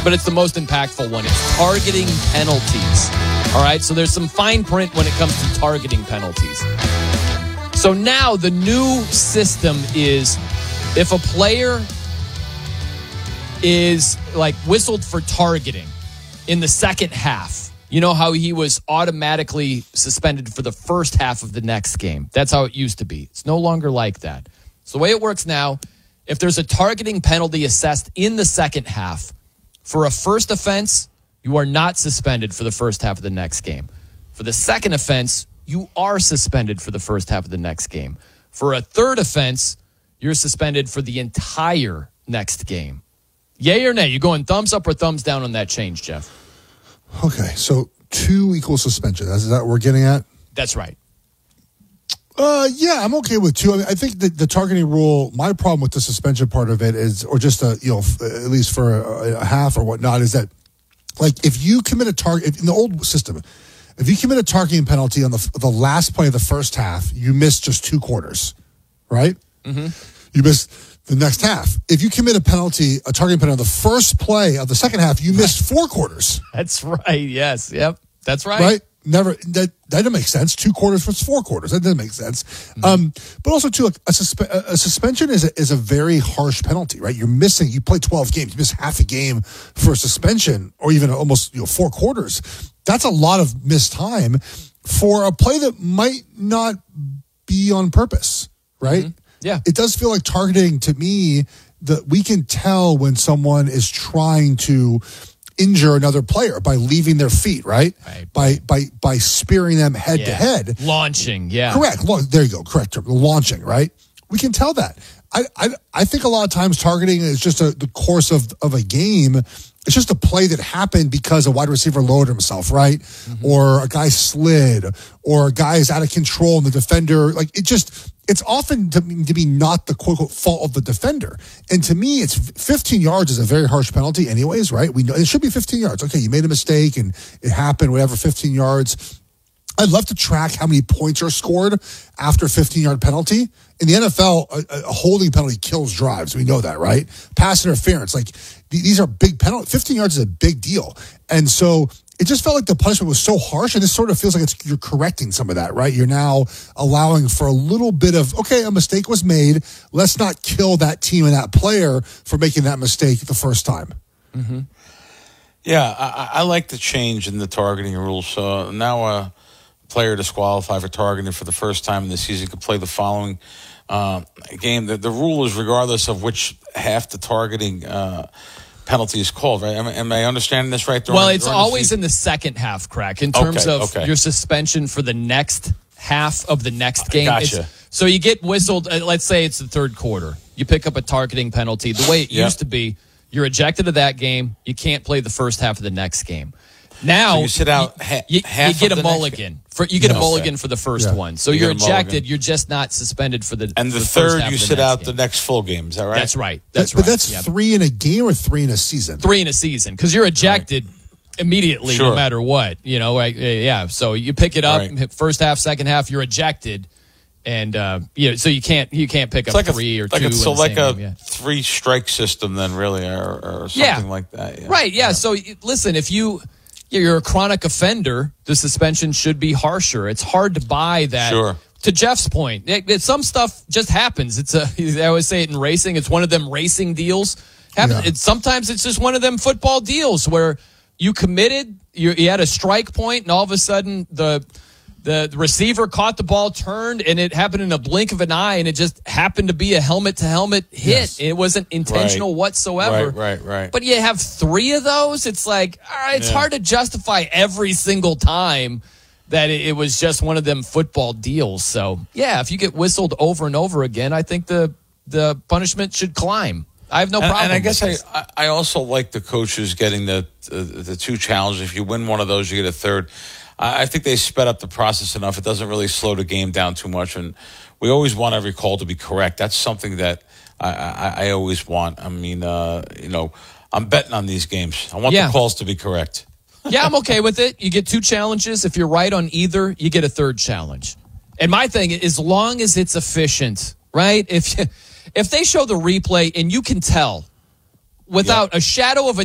but it's the most impactful one. It's targeting penalties. All right, so there's some fine print when it comes to targeting penalties. So now the new system is if a player is like whistled for targeting in the second half, you know how he was automatically suspended for the first half of the next game. That's how it used to be. It's no longer like that. So the way it works now, if there's a targeting penalty assessed in the second half for a first offense, you are not suspended for the first half of the next game. For the second offense, you are suspended for the first half of the next game. For a third offense, you're suspended for the entire next game. Yay or nay? You going thumbs up or thumbs down on that change, Jeff? Okay, so 2 equals suspension. Is that what we're getting at? That's right. Yeah, I'm okay with 2. I mean, I think the targeting rule, my problem with the suspension part of it is, or just at least for a half or whatnot, is that, like, if you commit a target in the old system, if you commit a targeting penalty on the last play of the first half, you miss just 2 quarters, right? Mm-hmm. You miss the next half. If you commit a targeting penalty on the first play of the second half, you missed 4 quarters. That's right. Yes. Yep. That's right. Right? Never. That doesn't make sense. 2 quarters was 4 quarters. That doesn't make sense. Mm-hmm. But also, too, a suspension is a very harsh penalty, right? You're missing. You play 12 games. You miss half a game for a suspension, or even almost 4 quarters. That's a lot of missed time for a play that might not be on purpose, right? Mm-hmm. Yeah. It does feel like targeting to me that we can tell when someone is trying to injure another player by leaving their feet, right? By spearing them head to head. Launching, yeah. Correct. There you go. Correct. Launching, right? We can tell that. I think a lot of times targeting is just the course of a game. It's just a play that happened because a wide receiver lowered himself, right? Mm-hmm. Or a guy slid, or a guy is out of control and the defender, like, it's often to me not the quote unquote fault of the defender. And to me, it's 15 yards is a very harsh penalty anyways, right? We know it should be 15 yards. Okay, you made a mistake and it happened, whatever, 15 yards. I'd love to track how many points are scored after a 15-yard penalty. In the NFL, a holding penalty kills drives. We know that, right? Pass interference, like, these are big penalties. 15 yards is a big deal. And so it just felt like the punishment was so harsh, and this sort of feels like you're correcting some of that, right? You're now allowing for a little bit of, okay, a mistake was made. Let's not kill that team and that player for making that mistake the first time. Mm-hmm. Yeah, I like the change in the targeting rules. So now a player disqualified for targeting for the first time in the season could play the following game. The rule is regardless of which half the targeting penalty is called, right? Am I understanding this right? Well, it's always in the second half, Crack, in terms of your suspension for the next half of the next game. Gotcha. So you get whistled, let's say it's the third quarter. You pick up a targeting penalty. The way it used to be, you're ejected of that game. You can't play the first half of the next game. Now, so you sit out you get a mulligan. You get a mulligan for the first one. So you're ejected. You're just not suspended for the And the first third, half you of the sit next out game. the next full game. Is that right? That's right. But that's 3 in a game or 3 in a season? 3 in a season, because you're ejected immediately no matter what. Yeah. So you pick it up, first half, second half, you're ejected. And so you can't pick up 3 or 2. So like a 3-strike system, then, really, or something like that. Yeah. Right. Yeah. So listen, if you're a chronic offender, the suspension should be harsher. It's hard to buy that. Sure. To Jeff's point, some stuff just happens. I always say it in racing. It's one of them racing deals. Sometimes it's just one of them football deals where you committed, you had a strike point, and all of a sudden the receiver caught the ball, turned, and it happened in a blink of an eye, and it just happened to be a helmet-to-helmet hit. Yes. It wasn't intentional whatsoever. Right. But you have 3 of those, it's like, all right, it's hard to justify every single time that it was just one of them football deals. So, yeah, if you get whistled over and over again, I think the punishment should climb. I have no problem. And I guess I also like the coaches getting the 2 challenges. If you win one of those, you get a third. I think they sped up the process enough. It doesn't really slow the game down too much. And we always want every call to be correct. That's something that I always want. I mean, I'm betting on these games. I want the calls to be correct. Yeah, I'm okay with it. You get 2 challenges. If you're right on either, you get a third challenge. And my thing, as long as it's efficient, right? If they show the replay and you can tell without a shadow of a